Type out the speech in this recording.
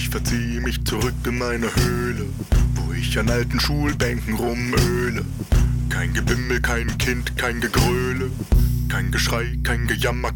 Ich verzieh mich zurück in meine Höhle, wo ich an alten Schulbänken rumöle. Kein Gebimmel, kein Kind, kein Gegröle, kein Geschrei, kein Gejammer,